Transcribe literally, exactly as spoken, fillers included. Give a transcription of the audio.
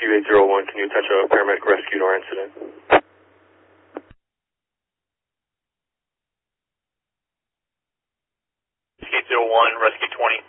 Rescue eight zero one, can you attach a paramedic rescue to our incident? eight zero one, Rescue twenty.